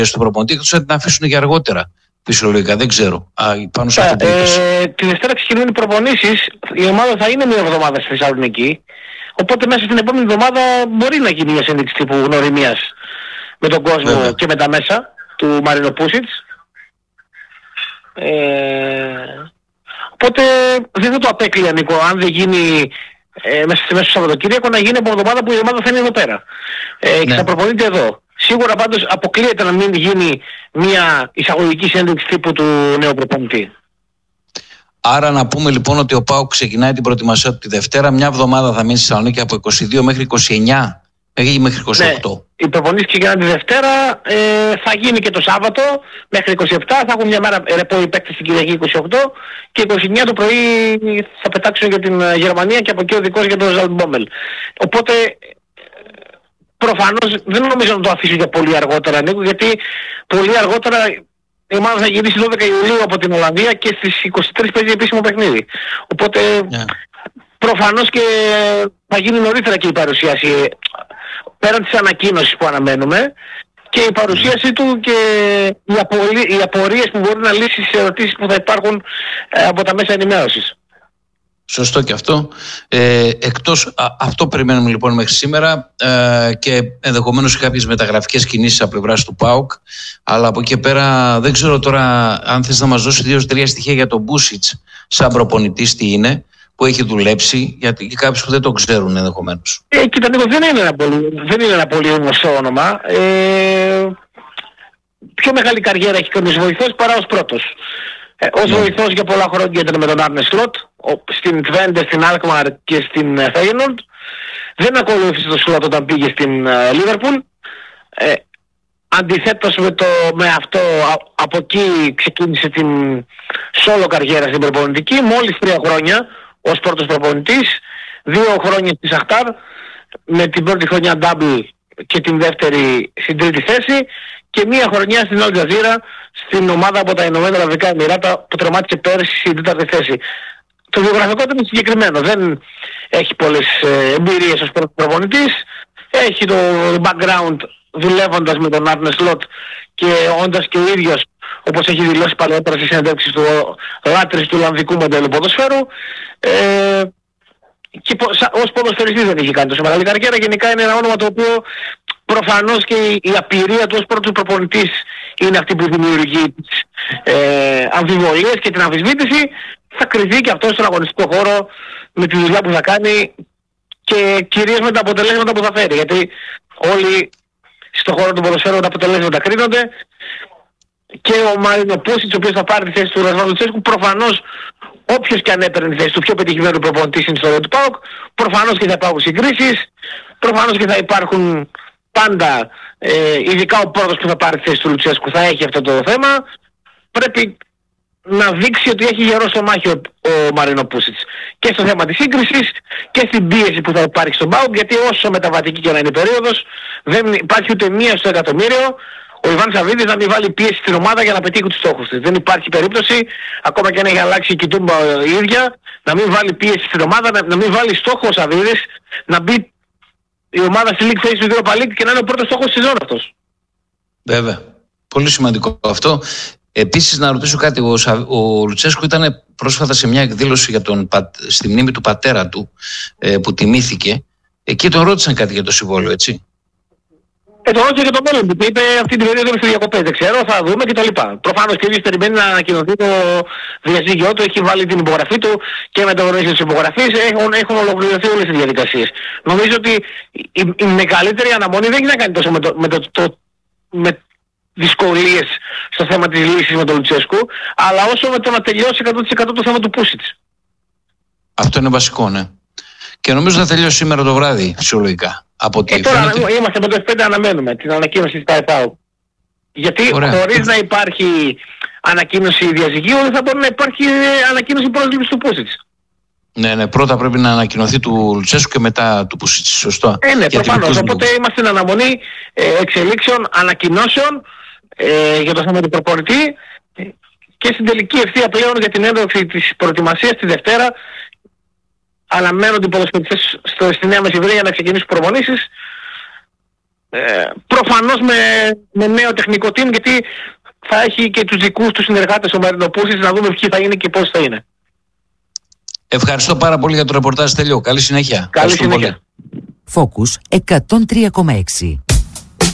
του προπονητή, εκτός να την αφήσουν για αργότερα. Φυσιολογικά, δεν ξέρω. Πάνω σε αυτό που είπες. Τη Δευτέρα ξεκινούν οι προπονήσεις. Η ομάδα θα είναι μια εβδομάδα στη Θεσσαλονίκη. Οπότε μέσα στην επόμενη εβδομάδα μπορεί να γίνει μια σύνδεξη τύπου γνωριμίας με τον κόσμο. Βέβαια. Και με τα μέσα του Μαρίνο Πούσιτς. Οπότε δεν θα το απέκλεια, Νίκο, αν δεν γίνει μέσα στο Σαββατοκύριακο, να γίνει από εβδομάδα που η ομάδα θα είναι εδώ πέρα. Και θα προπονείται εδώ. Σίγουρα πάντως αποκλείεται να μην γίνει μια εισαγωγική συνέντευξη τύπου του νέου προπονητή. Άρα να πούμε λοιπόν ότι ο ΠΑΟΚ ξεκινάει την προετοιμασία του τη Δευτέρα, μια εβδομάδα θα μείνει στη Θεσσαλονίκη από 22 μέχρι 29 ή μέχρι 28. Ναι, οι προπονήσεις ξεκινάνε τη Δευτέρα, θα γίνει και το Σάββατο μέχρι 27, θα έχουν μια μέρα ρεπό οι παίκτες την Κυριακή 28 και 29 το πρωί θα πετάξουν για την Γερμανία και από εκεί ο δικός για τον Ζαλμπόμελ. Οπότε προφανώς δεν νομίζω να το αφήσουν για πολύ αργότερα, Νίκο, γιατί πολύ αργότερα η ομάδα θα γυρίσει 12 Ιουλίου από την Ολλανδία και στις 23 παίζει επίσημο παιχνίδι. Οπότε προφανώς και θα γίνει νωρίτερα και η παρουσίαση, πέραν της ανακοίνωσης που αναμένουμε, και η παρουσίαση του και οι απορίες που μπορεί να λύσει στις ερωτήσεις που θα υπάρχουν από τα μέσα ενημέρωσης. Σωστό και αυτό. Εκτός αυτό περιμένουμε λοιπόν μέχρι σήμερα και ενδεχομένως κάποιες μεταγραφικές κινήσεις από πλευράς του ΠΑΟΚ, αλλά από εκεί πέρα δεν ξέρω τώρα αν θες να μας δώσει 2-3 στοιχεία για τον Μπούσιτς σαν προπονητής, τι είναι, που έχει δουλέψει, γιατί και κάποιους που δεν το ξέρουν ενδεχομένως. Κοίτα, Νίκο, δεν είναι ένα πολύ γνωστό όνομα. Πιο μεγάλη καριέρα έχει κάνει ως βοηθός παρά ως πρώτος. Ως βοηθός για πολλά χρόνια ήταν με τον Άρνε Σλότ, στην Twente, στην Alkmaar και στην Feyenoord. Δεν ακολούθησε τον Σλότ όταν πήγε στην Liverpool. Αντιθέτως με αυτό, από εκεί ξεκίνησε την solo καριέρα στην προπονητική, μόλις 3 χρόνια ως πρώτος προπονητής, 2 χρόνια στη Σαχτάρ, με την πρώτη χρονιά double και την δεύτερη στην τρίτη θέση, και 1 χρονιά στην Al Jazeera, στην ομάδα από τα Ηνωμένα Αραβικά Εμιράτα που τερμάτισε πέρυσι στην τέταρτη θέση. Το βιογραφικό του είναι συγκεκριμένο, δεν έχει πολλές εμπειρίες ως πρώτος προπονητής, έχει το background δουλεύοντας με τον Άρνε Σλότ και όντας και ο ίδιος, όπως έχει δηλώσει παλαιότερα στις συνέντευξεις του, λάτρης του Ολλανδικού μοντέλου ποδοσφαίρου, και ως ποδοσφαιριστής δεν έχει κάνει τόσο μεγάλη καριέρα. Γενικά είναι ένα όνομα το οποίο προφανώς και η απειρία του ως πρώτος προπονητής είναι αυτή που δημιουργεί τις αμφιβολίες και την αμφισβήτηση. Θα κριθεί και αυτό στον αγωνιστικό χώρο με τη δουλειά που θα κάνει και κυρίως με τα αποτελέσματα που θα φέρει, γιατί όλοι στον χώρο του ποδοσφαίρου τα αποτελέσματα κρίνονται, και ο Μαρίνο Πούσιτς, ο οποίος θα πάρει τη θέση του Ρασβάν Λουτσέσκου, προφανώς όποιος και αν έπαιρνε τη θέση του πιο πετυχημένου προπονητή στην ιστορία του ΠΑΟΚ, προφανώς και θα υπάρχουν συγκρίσεις, προφανώς και θα υπάρχουν πάντα, ειδικά ο πρώτος που θα πάρει τη θέση του Λουτσέσκου θα έχει αυτό το θέμα. Πρέπει να δείξει ότι έχει γερό στο μάχη ο Μαρίνο Πούσιτς και στο θέμα της σύγκρισης και στην πίεση που θα υπάρχει στον ΠΑΟΚ, γιατί όσο μεταβατική και να είναι η περίοδος, δεν υπάρχει ούτε μία στο εκατομμύριο ο Ιβάν Σαββίδης να μην βάλει πίεση στην ομάδα για να πετύχει τους στόχους της. Δεν υπάρχει περίπτωση, ακόμα και αν έχει αλλάξει η κοιτούμπα η ίδια, να μην βάλει πίεση στην ομάδα, να μην βάλει στόχο ο Σαββίδης να μπει η ομάδα στη League Phase του Europa League και να είναι ο πρώτος στόχος της ζώνης αυτός. Βέβαια. Πολύ σημαντικό αυτό. Επίσης να ρωτήσω κάτι, ο Λουτσέσκου ήταν πρόσφατα σε μια εκδήλωση στη μνήμη του πατέρα του που τιμήθηκε. Εκεί τον ρώτησαν κάτι για το συμβόλαιο, έτσι. Το ρώτησε για το μέλλον του, είπε αυτή την περίοδο στη διακοπές, δεν ξέρω, θα δούμε κτλ. Προφανώς και ο ίδιος περιμένει να ανακοινωθεί το διαζύγιο του, έχει βάλει την υπογραφή του και με το γνωρίζει της υπογραφής, έχουν ολοκληρωθεί όλες οι διαδικασίες. Νομίζω ότι η μεγαλύτερη αναμονή δεν έχει να κάνει τόσο με δυσκολίες στο θέμα της λύσης με τον Λουτσέσκου, αλλά όσο με το να τελειώσει 100% το θέμα του Πούσιτς. Αυτό είναι βασικό, ναι. Και νομίζω θα τελειώσει σήμερα το βράδυ, φυσιολογικά. Τώρα είμαστε με το F5, αναμένουμε την ανακοίνωση της ΤΑΕΠΑΟ. Γιατί χωρίς να υπάρχει ανακοίνωση διαζυγίου, δεν θα μπορεί να υπάρχει ανακοίνωση πρόσληψης του Πούσιτς. Ναι, πρώτα πρέπει να ανακοινωθεί του Λουτσέσκου και μετά του Πούσιτς, σωστό. Ναι, προφανώς. Οπότε είμαστε στην αναμονή εξελίξεων, ανακοινώσεων για το θέμα του προπονητή και στην τελική ευθεία πλέον για την ένταξη της προετοιμασίας τη Δευτέρα. Αναμένονται οι ποδοσφαιριστές στη Νέα Μεσημβρία για να ξεκινήσουν προπονήσεις. 2 εβδομάδες πριν ξεκινήσει η Super League. Οπότε είμαστε στην αναμονή εξελίξεων, ανακοινώσεων και στην τελική ευθεία πλέον για την ένταξη της προετοιμασίας τη Δευτέρα. Αναμένονται οι ποδοσφαιριστές στη Νέα Μεσημβρία για να ξεκινήσουν προπονήσεις. Προφανώς με νέο τεχνικό team, γιατί θα έχει και τους δικούς του συνεργάτες ο Μαρινοπούλης, να δούμε ποιοι θα είναι και πώς θα είναι. Ευχαριστώ πάρα πολύ για το ρεπορτάζ, Στέλιο. Καλή συνέχεια. Καλή συνέχεια. Focus 103,6.